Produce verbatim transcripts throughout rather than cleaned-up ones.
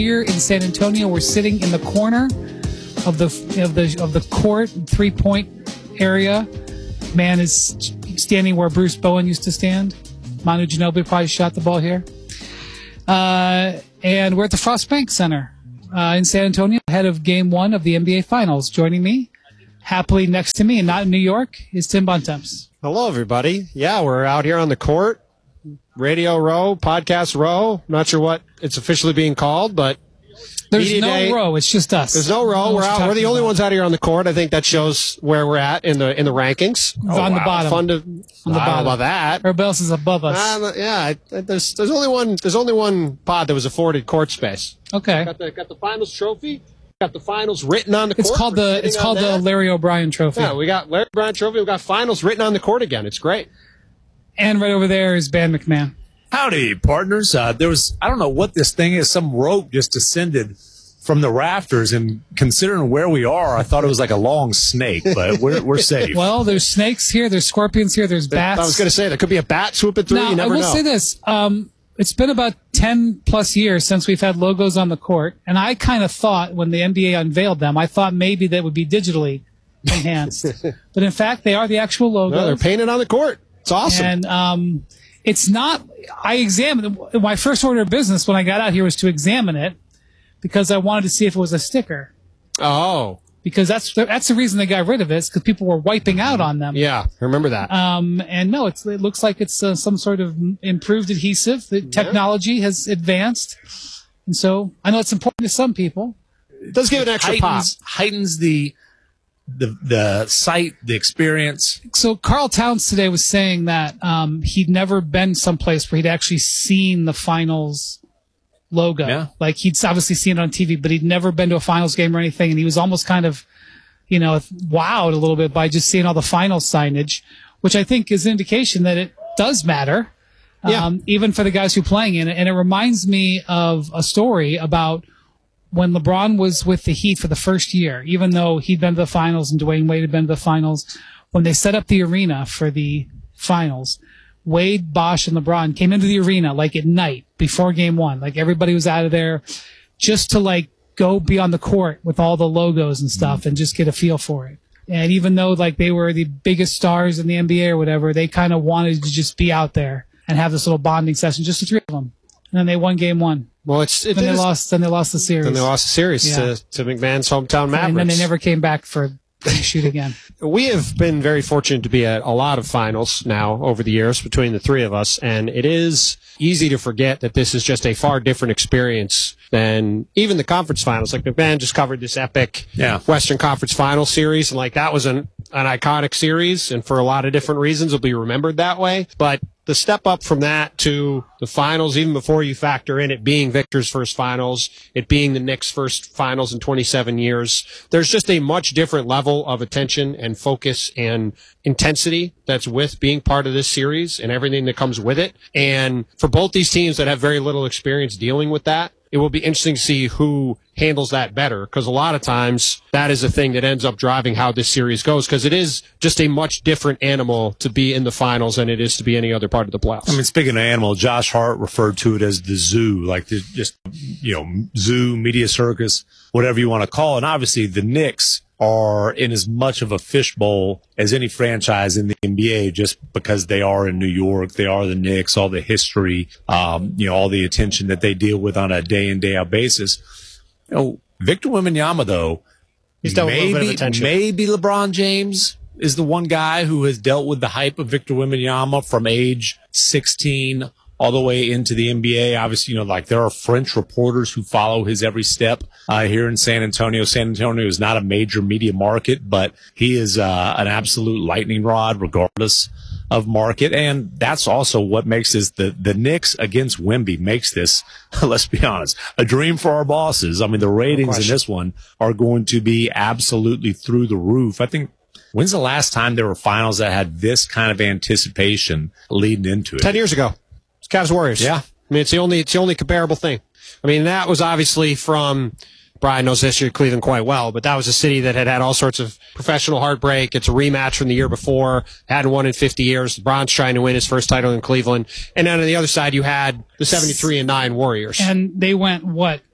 Here in San Antonio, we're sitting in the corner of the of the of the court, three point area. Man is standing where Bruce Bowen used to stand. Manu Ginobili probably shot the ball here. Uh, and we're at the Frost Bank Center uh, in San Antonio, ahead of Game One of the N B A Finals. Joining me, happily next to me, and not in New York, is Tim Bontemps. Hello, everybody. Yeah, we're out here on the court, Radio Row, Podcast Row. Not sure what it's officially being called, but there's Media no Day. row. It's just us. There's no row. We're out. We're the only about. ones out here on the court. I think that shows where we're at in the in the rankings. Oh, on wow. the bottom. Fun to. On the I bottom. don't know about that. Everybody else is above us. Uh, yeah, I, there's there's only one there's only one pod that was afforded court space. Okay. Got the got the finals trophy. Got the finals written on the court. It's called We're the it's sitting called on the that. Larry O'Brien Trophy. Yeah, we got Larry O'Brien Trophy. We got finals written on the court again. It's great. And right over there is Ban McMahon. Howdy, partners. Uh, there was, I don't know what this thing is. Some rope just descended from the rafters, and considering where we are, I thought it was like a long snake, but we're we're safe. Well, there's snakes here, there's scorpions here, there's bats. I was going to say, there could be a bat swooping through. Now, You never I will know. say this. Um, it's been about ten plus years since we've had logos on the court, and I kind of thought when the N B A unveiled them, I thought maybe that would be digitally enhanced. But in fact, they are the actual logos. No, they're painted on the court. It's awesome. And um, it's not, I examined, my first order of business when I got out here was to examine it because I wanted to see if it was a sticker. Oh. Because that's that's the reason they got rid of it, is because people were wiping out on them. Yeah, I remember that. Um, and no, it's, it looks like it's uh, some sort of improved adhesive. The technology has advanced. And so I know it's important to some people. It does give it an extra heightens, pop. heightens the the the sight, the experience. So Carl Towns today was saying that um, he'd never been someplace where he'd actually seen the finals logo. Yeah. Like he'd obviously seen it on T V, but he'd never been to a finals game or anything. And he was almost kind of, you know, wowed a little bit by just seeing all the finals signage, which I think is an indication that it does matter. Yeah. Um, even for the guys who are playing in it. And it reminds me of a story about when LeBron was with the Heat for the first year, even though he'd been to the finals and Dwayne Wade had been to the finals, when they set up the arena for the finals, Wade, Bosh, and LeBron came into the arena like at night before game one. Like everybody was out of there just to like go be on the court with all the logos and stuff and just get a feel for it. And even though like they were the biggest stars in the N B A or whatever, they kind of wanted to just be out there and have this little bonding session, just the three of them. And then they won game one. Well, it's it Then they is- lost. Then they lost the series. Then they lost the series Yeah. to, to McMahon's hometown Mavericks. And then they never came back for shoot again. We have been very fortunate to be at a lot of finals now over the years between the three of us, and it is easy to forget that this is just a far different experience than even the conference finals. Like McMahon just covered this epic Yeah. Western Conference Final series, and like that was an, an iconic series, and for a lot of different reasons will be remembered that way. But the step up from that to the finals, even before you factor in it being Victor's first finals, it being the Knicks' first finals in twenty-seven years, there's just a much different level of attention and focus and intensity that's with being part of this series and everything that comes with it. And for both these teams that have very little experience dealing with that, it will be interesting to see who handles that better, because a lot of times that is a thing that ends up driving how this series goes, because it is just a much different animal to be in the finals than it is to be any other part of the playoffs. I mean, speaking of animal, Josh Hart referred to it as the zoo, like the, just, you know, zoo, media circus, whatever you want to call it. And obviously the Knicks are in as much of a fishbowl as any franchise in the N B A, just because they are in New York. They are the Knicks, all the history, um, you know, all the attention that they deal with on a day in, day out basis. You know, Victor Wembanyama, though, He's dealt with a little bit of maybe, attention. maybe LeBron James is the one guy who has dealt with the hype of Victor Wembanyama from age sixteen all the way into the N B A. Obviously, you know, like there are French reporters who follow his every step uh, here in San Antonio. San Antonio is not a major media market, but he is uh, an absolute lightning rod regardless of market. And that's also what makes this, the, the Knicks against Wemby makes this, let's be honest, a dream for our bosses. I mean, the ratings in this one are going to be absolutely through the roof. I think, when's the last time there were finals that had this kind of anticipation leading into it? Ten years ago. Cavs Warriors. Yeah. I mean, it's the only, it's the only comparable thing. I mean, that was obviously from, Brian knows the history of Cleveland quite well, but that was a city that had had all sorts of professional heartbreak. It's a rematch from the year before, hadn't won in fifty years. LeBron's trying to win his first title in Cleveland. And then on the other side, you had the seventy-three and nine Warriors. And they went, what,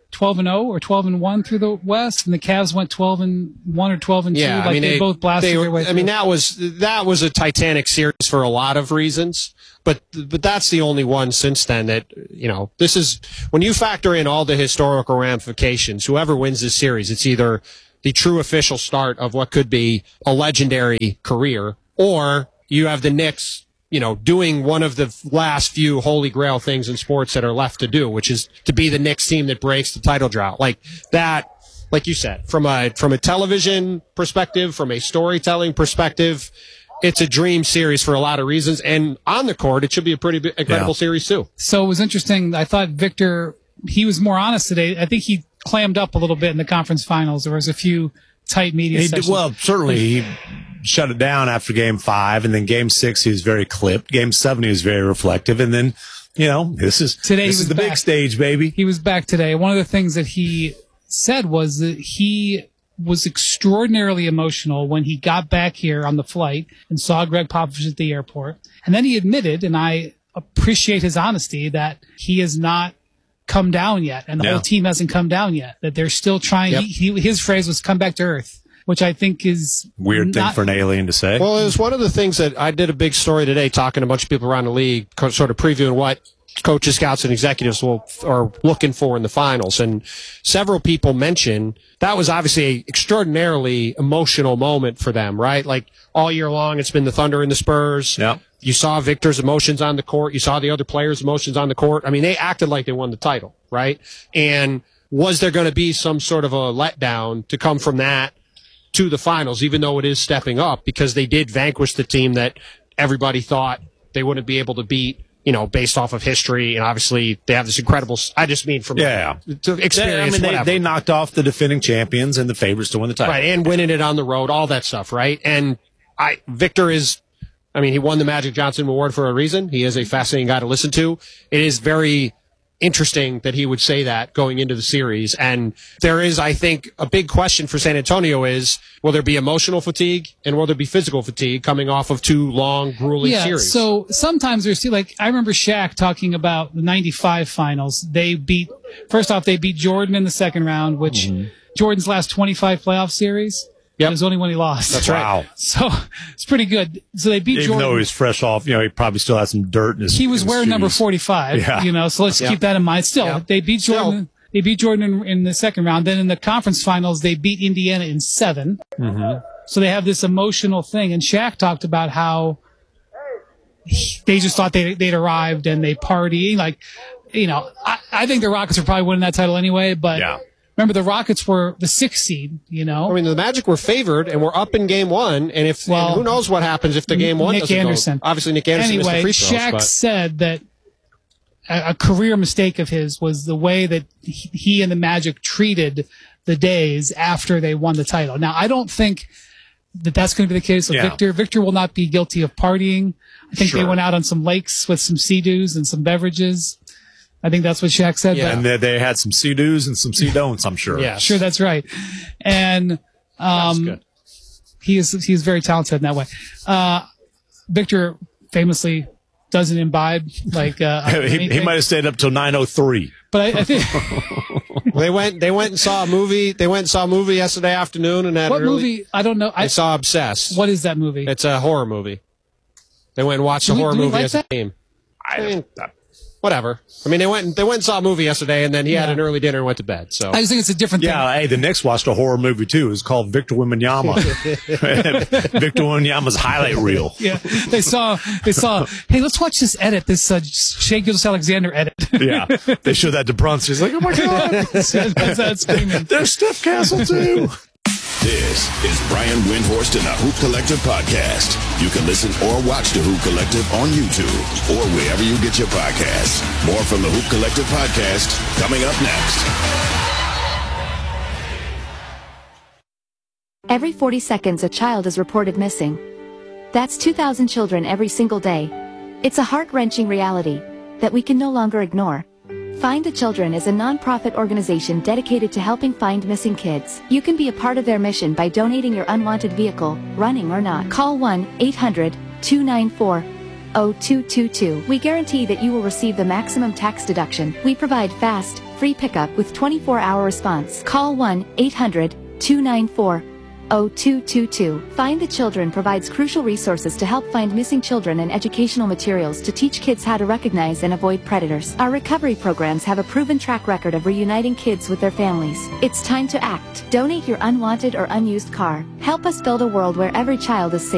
twelve and oh or twelve and one through the West, and the Cavs went twelve and one or twelve and two. Yeah, like I mean, they, they both blasted they were, their way I through. mean, that was that was a titanic series for a lot of reasons, but but that's the only one since then that, you know, this is when you factor in all the historical ramifications. Whoever wins this series, it's either the true official start of what could be a legendary career, or you have the Knicks, you know, doing one of the last few holy grail things in sports that are left to do, which is to be the Knicks team that breaks the title drought. Like that, like you said, from a, from a television perspective, from a storytelling perspective, it's a dream series for a lot of reasons. And on the court, it should be a pretty big, incredible yeah. series too. So it was interesting. I thought Victor, he was more honest today. I think he clammed up a little bit in the conference finals. There was a few tight media he sessions. Did, well, certainly he shut it down after game five, and then game six he was very clipped. Game seven he was very reflective, and then, you know, this is today this he was is the back. big stage, baby. He was back today. One of the things that he said was that he was extraordinarily emotional when he got back here on the flight and saw Greg Popovich at the airport. And then he admitted, and I appreciate his honesty, that he has not come down yet, and the yeah. whole team hasn't come down yet, that they're still trying. Yep. He, he, his phrase was come back to earth, which I think is weird thing not, for an alien to say. Well, it was one of the things that I did a big story today talking to a bunch of people around the league, sort of previewing what coaches, scouts, and executives will are looking for in the finals. And several people mentioned that was obviously an extraordinarily emotional moment for them, right? Like all year long, it's been the Thunder and the Spurs. Yeah. You saw Victor's emotions on the court. You saw the other players' emotions on the court. I mean, they acted like they won the title, right? And was there going to be some sort of a letdown to come from that to the finals, even though it is stepping up, because they did vanquish the team that everybody thought they wouldn't be able to beat, you know, based off of history. And obviously they have this incredible, I just mean from yeah. to experience. I mean, whatever. they, they knocked off the defending champions and the favorites to win the title. Right. And winning it on the road, all that stuff. Right. And I, Victor is, I mean, he won the Magic Johnson Award for a reason. He is a fascinating guy to listen to. It is very interesting that he would say that going into the series. And there is, I think, a big question for San Antonio is, will there be emotional fatigue and will there be physical fatigue coming off of two long, grueling yeah, series? So sometimes there's still, like, I remember Shaq talking about the ninety-five finals. They beat, first off, they beat Jordan in the second round, which mm-hmm. Jordan's last twenty-five playoff series. Yep. It was only when he lost. That's right. Wow. So it's pretty good. So they beat Even Jordan. though he was fresh off, you know, he probably still had some dirt in his He was in his wearing shoes. number forty-five, yeah. you know, so let's yep. keep that in mind. Still, yep. they beat Jordan. Still. They beat Jordan in, in the second round. Then in the conference finals, they beat Indiana in seven. Mm-hmm. So they have this emotional thing. And Shaq talked about how he, they just thought they, they'd arrived and they party. Like, you know, I, I think the Rockets are probably winning that title anyway, but yeah. remember the Rockets were the sixth seed, you know? I mean, the Magic were favored and we're up in game one. And if, well, and who knows what happens if the game one Nick doesn't Anderson. go. Obviously, Nick Anderson anyway, missed the free throws. Shaq But. said that a, a career mistake of his was the way that he, he and the Magic treated the days after they won the title. Now, I don't think that that's going to be the case with yeah. Victor. Victor will not be guilty of partying. I think sure. they went out on some lakes with some Sea-Doos and some beverages. I think that's what Shaq said. Yeah. But and they, they had some Sea-Doos and some Sea-Don'ts, I'm sure. Yeah, sure, that's right. And um, he is he is very talented in that way. Uh, Victor famously doesn't imbibe like uh, he, he might have stayed up till nine oh three. But I, I think they went they went and saw a movie. They went and saw a movie yesterday afternoon and had what early, movie? I don't know. I They saw Obsessed. What is that movie? It's a horror movie. They went and watched a we- horror do we movie like as that? a team. I mean, whatever. I mean, they went they went and saw a movie yesterday, and then he had Yeah. an early dinner and went to bed. So I just think it's a different thing. Yeah, hey, the Knicks watched a horror movie too. It was called Victor Wembanyama. Victor Wembanyama's highlight reel. Yeah, they saw they saw. Hey, let's watch this edit. This uh, Shea Gilgeous-Alexander edit. Yeah, they showed that to Brunson. He's like, "Oh my god, That's how it's screaming. there's Steph Castle too." This is Brian Windhorst and the Hoop Collective podcast. You can listen or watch the Hoop Collective on YouTube or wherever you get your podcasts. More from the Hoop Collective podcast coming up next. Every forty seconds, a child is reported missing. That's two thousand children every single day. It's a heart-wrenching reality that we can no longer ignore. Find the Children is a non-profit organization dedicated to helping find missing kids. You can be a part of their mission by donating your unwanted vehicle, running or not. Call one eight hundred two nine four oh two two two. We guarantee that you will receive the maximum tax deduction. We provide fast, free pickup with twenty-four hour response. Call one eight hundred two nine four oh two two two. Find the Children provides crucial resources to help find missing children and educational materials to teach kids how to recognize and avoid predators. Our recovery programs have a proven track record of reuniting kids with their families. It's time to act. Donate your unwanted or unused car. Help us build a world where every child is safe.